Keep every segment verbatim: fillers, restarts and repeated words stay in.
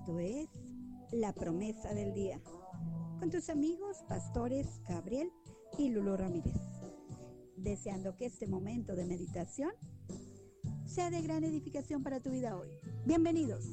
Esto es La Promesa del Día, con tus amigos pastores Gabriel y Lulo Ramírez, deseando que este momento de meditación sea de gran edificación para tu vida hoy. Bienvenidos.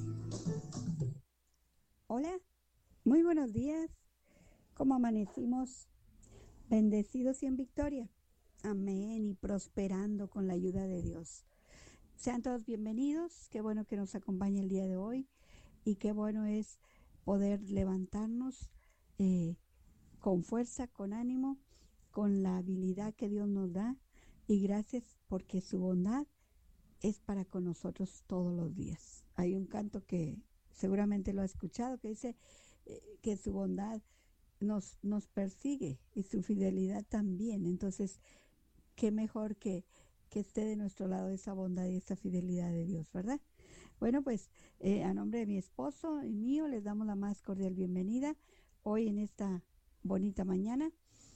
Hola, muy buenos días. ¿Cómo amanecimos? Bendecidos y en victoria. Amén, y prosperando con la ayuda de Dios. Sean todos bienvenidos. Qué bueno que nos acompaña el día de hoy y qué bueno es poder levantarnos eh, con fuerza, con ánimo, con la habilidad que Dios nos da, y gracias porque su bondad es para con nosotros todos los días. Hay un canto que seguramente lo ha escuchado que dice eh, que su bondad nos, nos persigue y su fidelidad también. Entonces, qué mejor que, que esté de nuestro lado esa bondad y esa fidelidad de Dios, ¿verdad? Bueno, pues eh, a nombre de mi esposo y mío les damos la más cordial bienvenida hoy en esta bonita mañana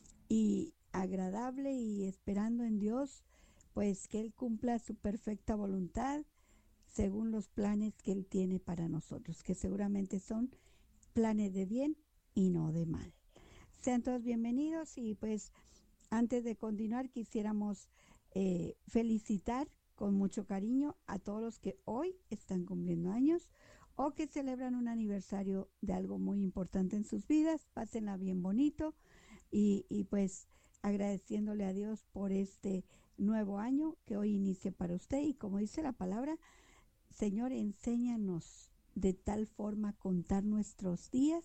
y agradable, y esperando en Dios pues que Él cumpla su perfecta voluntad según los planes que Él tiene para nosotros, que seguramente son planes de bien y no de mal. Sean todos bienvenidos, y pues antes de continuar quisiéramos eh, felicitar con mucho cariño a todos los que hoy están cumpliendo años o que celebran un aniversario de algo muy importante en sus vidas. Pásenla bien bonito y, y pues agradeciéndole a Dios por este nuevo año que hoy inicia para usted. Y como dice la palabra, Señor, enséñanos de tal forma a contar nuestros días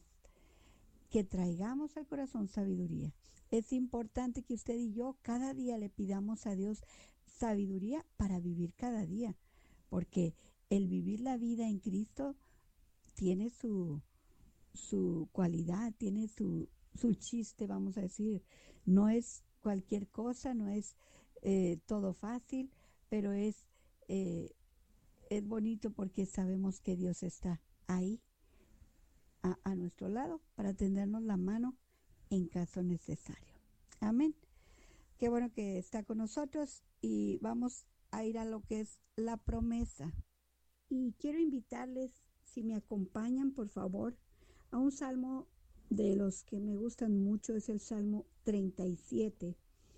que traigamos al corazón sabiduría. Es importante que usted y yo cada día le pidamos a Dios sabiduría para vivir cada día, porque el vivir la vida en Cristo tiene su, su cualidad, tiene su, su chiste, vamos a decir. No es cualquier cosa, no es eh, todo fácil, pero es, eh, es bonito porque sabemos que Dios está ahí a, a nuestro lado para tendernos la mano en caso necesario. Amén. Qué bueno que está con nosotros, y vamos a ir a lo que es la promesa. Y quiero invitarles, si me acompañan, por favor, a un salmo de los que me gustan mucho. Es el Salmo treinta y siete.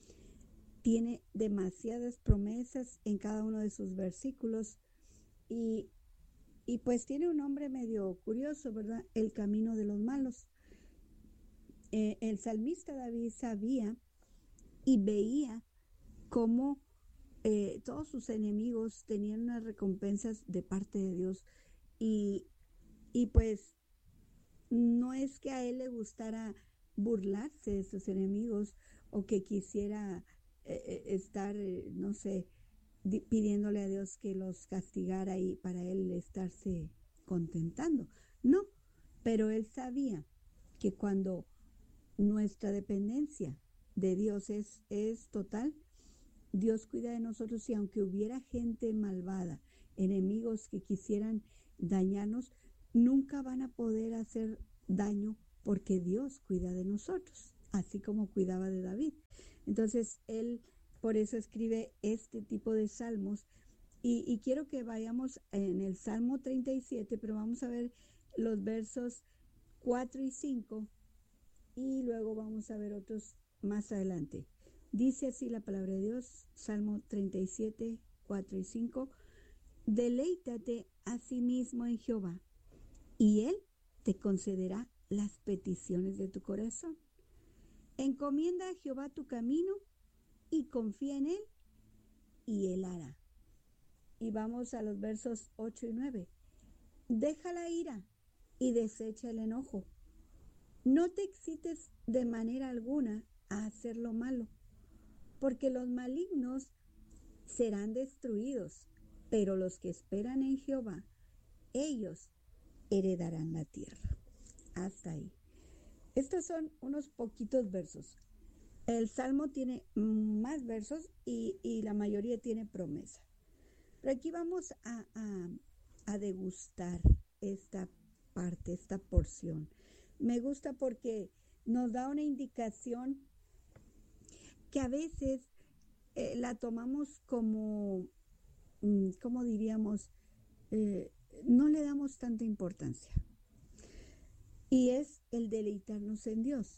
Tiene demasiadas promesas en cada uno de sus versículos, y, y pues tiene un nombre medio curioso, ¿verdad? El camino de los malos. Eh, el salmista David sabía y veía cómo eh, todos sus enemigos tenían unas recompensas de parte de Dios, y, y pues no es que a él le gustara burlarse de sus enemigos o que quisiera eh, estar, eh, no sé, di- pidiéndole a Dios que los castigara y para él estarse contentando. No, pero él sabía que cuando nuestra dependencia de Dios es, es total, Dios cuida de nosotros, y aunque hubiera gente malvada, enemigos que quisieran dañarnos, nunca van a poder hacer daño porque Dios cuida de nosotros, así como cuidaba de David. Entonces, él por eso escribe este tipo de salmos. Y, y quiero que vayamos en el Salmo treinta y siete, pero vamos a ver los versos cuatro y cinco, y luego vamos a ver otros más adelante. Dice así la palabra de Dios, Salmo treinta y siete, cuatro y cinco. Deleítate a sí mismo en Jehová, y Él te concederá las peticiones de tu corazón. Encomienda a Jehová tu camino y confía en Él, y Él hará. Y vamos a los versos ocho y nueve. Deja la ira y desecha el enojo. No te excites de manera alguna a hacer lo malo, porque los malignos serán destruidos, pero los que esperan en Jehová, ellos heredarán la tierra. Hasta ahí. Estos son unos poquitos versos. El Salmo tiene más versos, y, y la mayoría tiene promesa. Pero aquí vamos a, a, a degustar esta parte, esta porción. Me gusta porque nos da una indicación que a veces eh, la tomamos como, ¿cómo diríamos? Eh, no le damos tanta importancia. y es el deleitarnos en Dios.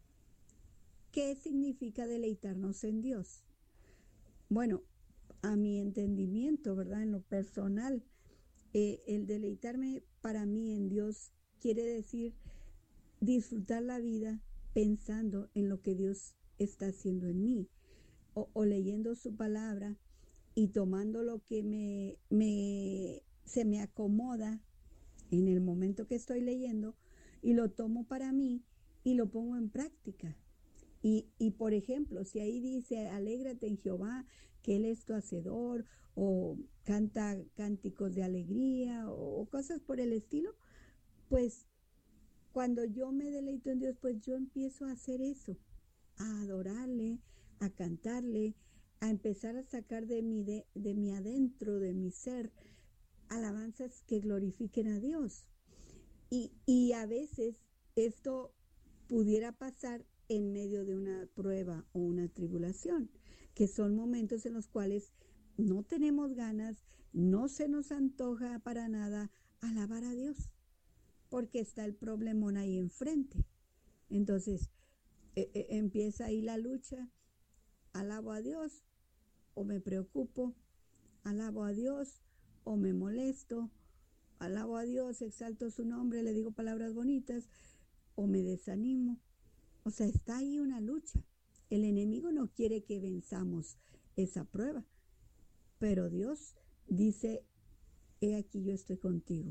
¿Qué significa deleitarnos en Dios? Bueno, a mi entendimiento, ¿verdad? En lo personal, eh, el deleitarme para mí en Dios quiere decir disfrutar la vida pensando en lo que Dios está haciendo en mí, o, o leyendo su palabra y tomando lo que me, me, se me acomoda en el momento que estoy leyendo y lo tomo para mí y lo pongo en práctica. Y, y por ejemplo, si ahí dice, alégrate en Jehová, que Él es tu hacedor, o canta cánticos de alegría, o, o cosas por el estilo, pues cuando yo me deleito en Dios, pues yo empiezo a hacer eso, a adorarle, a cantarle, a empezar a sacar de mi, de, de mi adentro, de mi ser, alabanzas que glorifiquen a Dios. Y, y a veces esto pudiera pasar en medio de una prueba o una tribulación, que son momentos en los cuales no tenemos ganas, no se nos antoja para nada alabar a Dios, porque está el problemón ahí enfrente. Entonces, eh, eh, empieza ahí la lucha, alabo a Dios o me preocupo, alabo a Dios o me molesto, alabo a Dios, exalto su nombre, le digo palabras bonitas o me desanimo. O sea, está ahí una lucha. El enemigo no quiere que venzamos esa prueba, pero Dios dice, he aquí yo estoy contigo.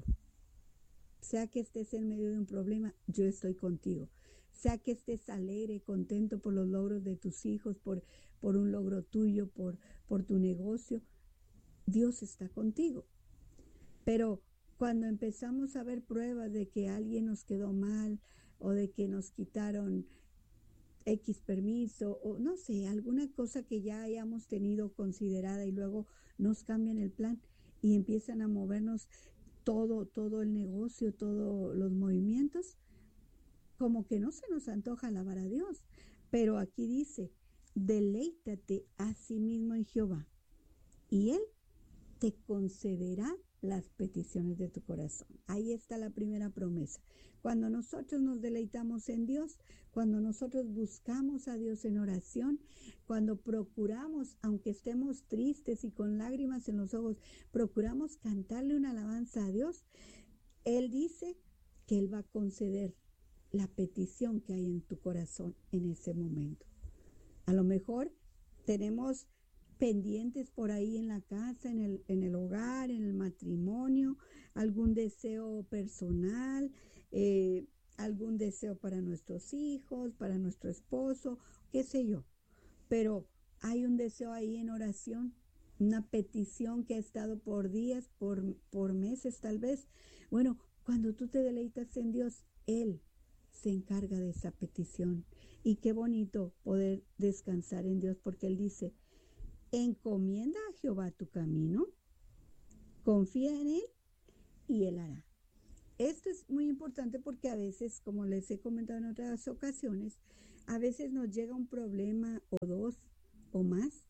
Sea que estés en medio de un problema, yo estoy contigo. Sea que estés alegre, contento por los logros de tus hijos, por, por un logro tuyo, por, por tu negocio, Dios está contigo. Pero cuando empezamos a ver pruebas de que alguien nos quedó mal o de que nos quitaron X permiso o no sé, alguna cosa que ya hayamos tenido considerada y luego nos cambian el plan y empiezan a movernos todo, todo el negocio, todos los movimientos, como que no se nos antoja alabar a Dios. Pero aquí dice, deleítate a sí mismo en Jehová y Él te concederá las peticiones de tu corazón. Ahí está la primera promesa. Cuando nosotros nos deleitamos en Dios, cuando nosotros buscamos a Dios en oración, cuando procuramos, aunque estemos tristes y con lágrimas en los ojos, procuramos cantarle una alabanza a Dios, Él dice que Él va a conceder la petición que hay en tu corazón en ese momento. A lo mejor tenemos pendientes por ahí en la casa, en el, en el hogar, en el matrimonio, algún deseo personal, eh, algún deseo para nuestros hijos, para nuestro esposo, qué sé yo. Pero hay un deseo ahí en oración, una petición que ha estado por días, por, por meses tal vez. Bueno, cuando tú te deleitas en Dios, Él se encarga de esa petición. Y qué bonito poder descansar en Dios, porque Él dice, encomienda a Jehová tu camino, confía en Él y Él hará. Esto es muy importante porque a veces, como les he comentado en otras ocasiones, a veces nos llega un problema o dos o más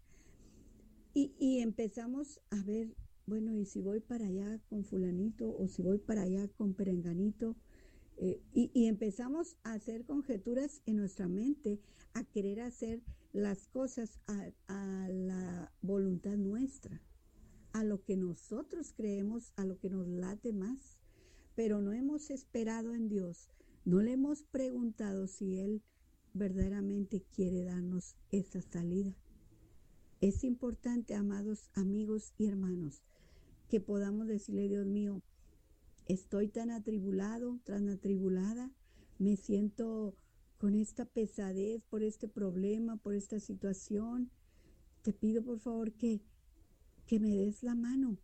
y, y empezamos a ver, bueno, y si voy para allá con fulanito o si voy para allá con perenganito, eh, y, y empezamos a hacer conjeturas en nuestra mente, a querer hacer las cosas a, a la voluntad nuestra, a lo que nosotros creemos, a lo que nos late más, pero no hemos esperado en Dios, no le hemos preguntado si Él verdaderamente quiere darnos esa salida. Es importante, amados amigos y hermanos, que podamos decirle, Dios mío, estoy tan atribulado, tan atribulada, me siento con esta pesadez por este problema, por esta situación. Te pido por favor que, que me des la mano,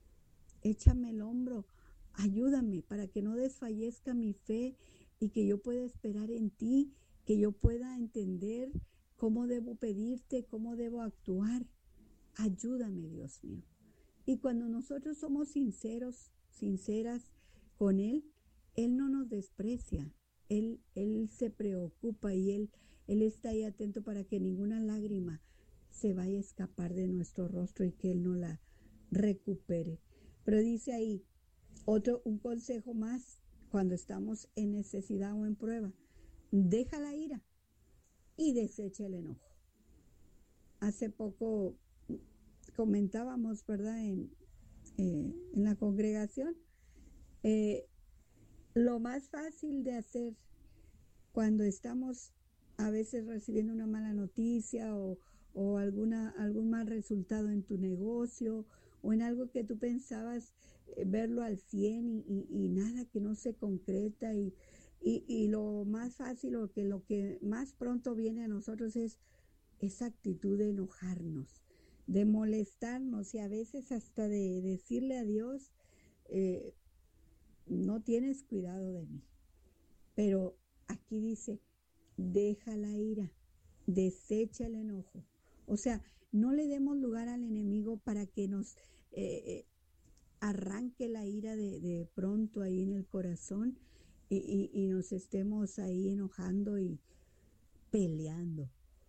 échame el hombro, ayúdame para que no desfallezca mi fe y que yo pueda esperar en ti, que yo pueda entender cómo debo pedirte, cómo debo actuar. Ayúdame, Dios mío. Y cuando nosotros somos sinceros, sinceras con Él, Él no nos desprecia. Él, Él se preocupa y Él, Él está ahí atento para que ninguna lágrima se vaya a escapar de nuestro rostro y que Él no la recupere. Pero dice ahí, otro, un consejo más, cuando estamos en necesidad o en prueba, deja la ira y desecha el enojo. Hace poco comentábamos, ¿verdad?, en, eh, en la congregación, eh, lo más fácil de hacer cuando estamos a veces recibiendo una mala noticia o, o alguna, algún mal resultado en tu negocio o en algo que tú pensabas eh, verlo al cien y, y, y nada, que no se concreta y, y, y lo más fácil o que lo que más pronto viene a nosotros es esa actitud de enojarnos, de molestarnos y a veces hasta de decirle a Dios, eh, no tienes cuidado de mí. Pero aquí dice, deja la ira, desecha el enojo. O sea, no le demos lugar al enemigo para que nos eh, arranque la ira de, de pronto ahí en el corazón y, y, y nos estemos ahí enojando y peleando.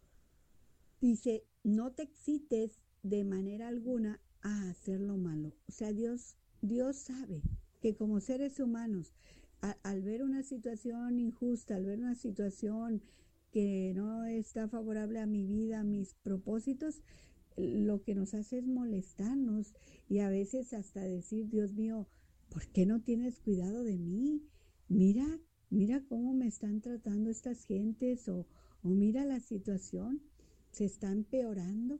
Dice, no te excites de manera alguna a hacer lo malo. O sea, Dios, Dios sabe que como seres humanos, a, al ver una situación injusta, al ver una situación que no está favorable a mi vida, a mis propósitos, lo que nos hace es molestarnos y a veces hasta decir, Dios mío, ¿por qué no tienes cuidado de mí? Mira, mira cómo me están tratando estas gentes o, o mira la situación, se está empeorando.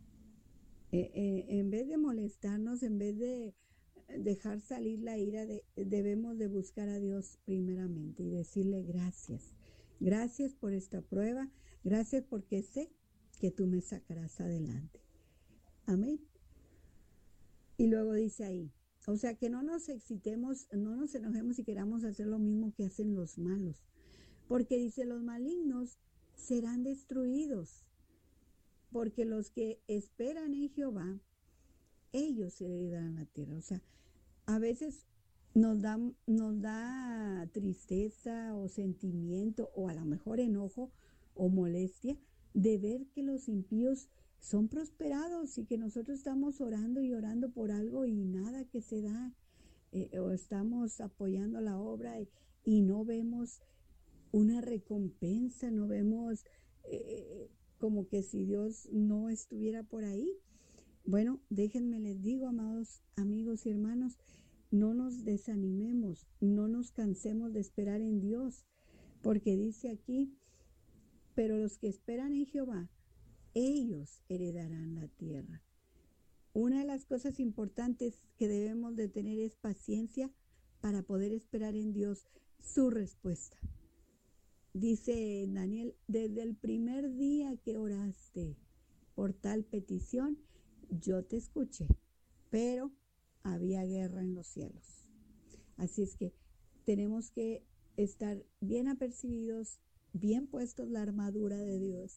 Eh, eh, en vez de molestarnos, en vez de dejar salir la ira, de, debemos de buscar a Dios primeramente y decirle gracias. Gracias por esta prueba, gracias porque sé que tú me sacarás adelante. Amén. Y luego dice ahí, o sea, que no nos excitemos, no nos enojemos y queramos hacer lo mismo que hacen los malos, porque dice, los malignos serán destruidos, porque los que esperan en Jehová, ellos heredarán la tierra. O sea, a veces nos da, nos da tristeza o sentimiento o a lo mejor enojo o molestia de ver que los impíos son prosperados y que nosotros estamos orando y orando por algo y nada que se da, eh, o estamos apoyando la obra y, y no vemos una recompensa, no vemos eh, como que si Dios no estuviera por ahí. Bueno, déjenme les digo, amados amigos y hermanos, no nos desanimemos, no nos cansemos de esperar en Dios, porque dice aquí, pero los que esperan en Jehová, ellos heredarán la tierra. Una de las cosas importantes que debemos de tener es paciencia para poder esperar en Dios su respuesta. Dice Daniel, desde el primer día que oraste por tal petición, yo te escuché, pero había guerra en los cielos. Así es que tenemos que estar bien apercibidos, bien puestos la armadura de Dios,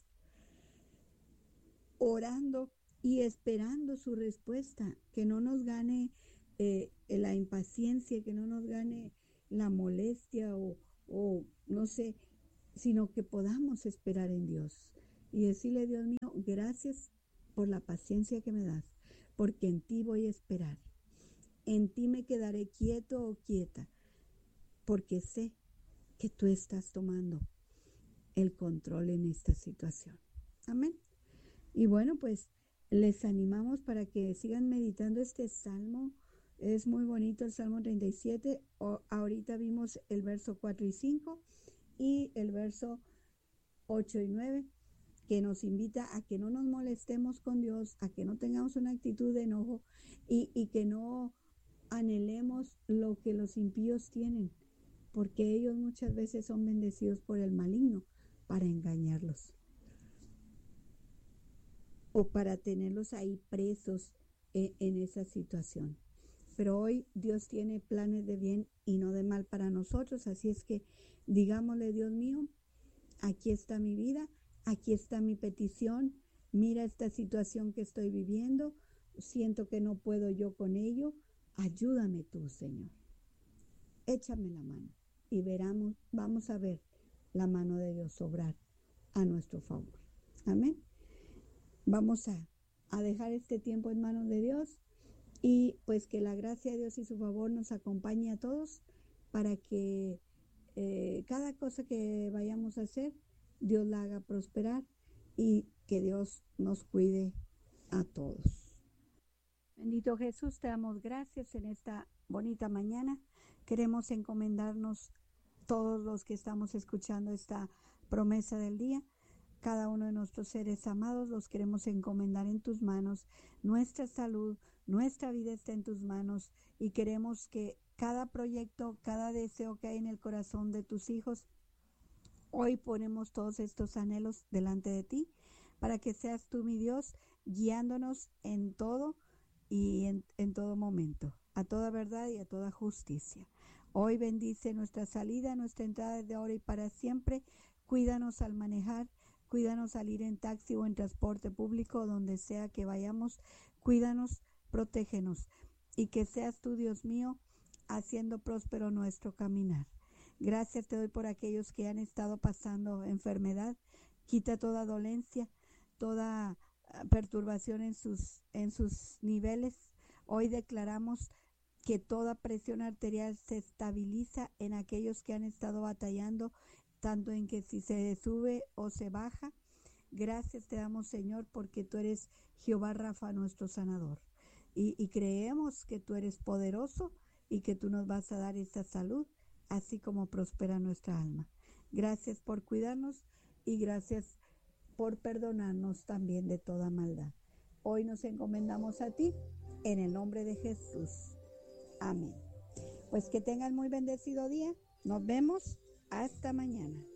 orando y esperando su respuesta, que no nos gane eh, la impaciencia, que no nos gane la molestia o, o no sé, sino que podamos esperar en Dios y decirle, Dios mío, gracias por la paciencia que me das, porque en ti voy a esperar. En ti me quedaré quieto o quieta, porque sé que tú estás tomando el control en esta situación. Amén. Y bueno, pues les animamos para que sigan meditando este salmo. Es muy bonito el Salmo treinta y siete. O, ahorita vimos el verso cuatro y cinco y el verso ocho y nueve, que nos invita a que no nos molestemos con Dios, a que no tengamos una actitud de enojo y, y que no anhelemos lo que los impíos tienen, porque ellos muchas veces son bendecidos por el maligno para engañarlos o para tenerlos ahí presos en, en esa situación. Pero hoy Dios tiene planes de bien y no de mal para nosotros, así es que digámosle, Dios mío, aquí está mi vida, aquí está mi petición, mira esta situación que estoy viviendo, siento que no puedo yo con ello, ayúdame tú, Señor. Échame la mano y veramos, vamos a ver la mano de Dios obrar a nuestro favor. Amén. Vamos a, a dejar este tiempo en manos de Dios y pues que la gracia de Dios y su favor nos acompañe a todos para que eh, cada cosa que vayamos a hacer, Dios la haga prosperar y que Dios nos cuide a todos. Bendito Jesús, te damos gracias en esta bonita mañana. Queremos encomendarnos todos los que estamos escuchando esta promesa del día. Cada uno de nuestros seres amados los queremos encomendar en tus manos. Nuestra salud, nuestra vida está en tus manos y queremos que cada proyecto, cada deseo que hay en el corazón de tus hijos, hoy ponemos todos estos anhelos delante de ti para que seas tú, mi Dios, guiándonos en todo y en, en todo momento, a toda verdad y a toda justicia. Hoy bendice nuestra salida, nuestra entrada desde ahora y para siempre. Cuídanos al manejar, cuídanos al ir en taxi o en transporte público, donde sea que vayamos. Cuídanos, protégenos y que seas tú, Dios mío, haciendo próspero nuestro caminar. Gracias te doy por aquellos que han estado pasando enfermedad. Quita toda dolencia, toda perturbación en sus, en sus niveles. Hoy declaramos que toda presión arterial se estabiliza en aquellos que han estado batallando, tanto en que si se sube o se baja. Gracias te damos, Señor, porque tú eres Jehová Rafa, nuestro sanador. Y, y creemos que tú eres poderoso y que tú nos vas a dar esa salud, así como prospera nuestra alma. Gracias por cuidarnos y gracias por perdonarnos también de toda maldad. Hoy nos encomendamos a ti en el nombre de Jesús. Amén. Pues que tengan muy bendecido día. Nos vemos hasta mañana.